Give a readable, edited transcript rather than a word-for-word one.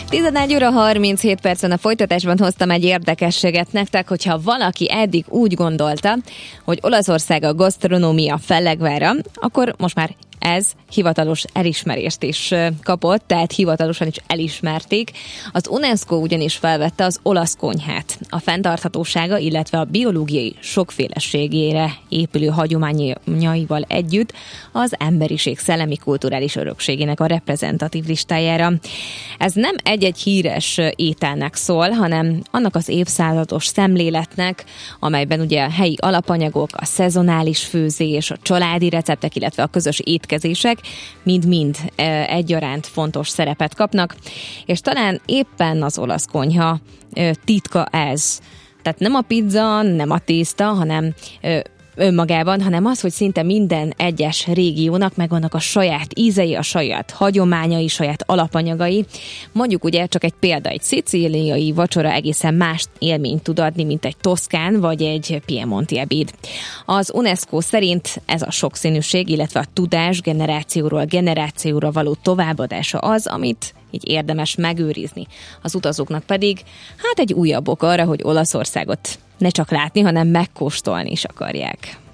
11 óra 37 percen a folytatásban hoztam egy érdekességet nektek, hogyha valaki eddig úgy gondolta, hogy Olaszország a gasztronómia fellegvára, akkor most már ez hivatalos elismerést is kapott, tehát hivatalosan is elismerték. Az UNESCO ugyanis felvette az olasz konyhát. A fenntarthatósága, illetve a biológiai sokféleségére épülő hagyományaival együtt az emberiség szellemi kulturális örökségének a reprezentatív listájára. Ez nem egy-egy híres ételnek szól, hanem annak az évszázados szemléletnek, amelyben ugye a helyi alapanyagok, a szezonális főzés, a családi receptek, illetve a közös étkezések mind-mind egyaránt fontos szerepet kapnak, és talán éppen az olasz konyha titka ez. Tehát nem a pizza, nem a tészta, hanem önmagában, hanem az, hogy szinte minden egyes régiónak megvannak a saját ízei, a saját hagyományai, saját alapanyagai. Mondjuk ugye csak egy példa, egy szicíliai vacsora egészen más élményt tud adni, mint egy toszkán vagy egy piemonti ebéd. Az UNESCO szerint ez a sokszínűség, illetve a tudás generációról generációra való továbbadása az, amit így érdemes megőrizni. Az utazóknak pedig egy újabb ok arra, hogy Olaszországot ne csak látni, hanem megkóstolni is akarják.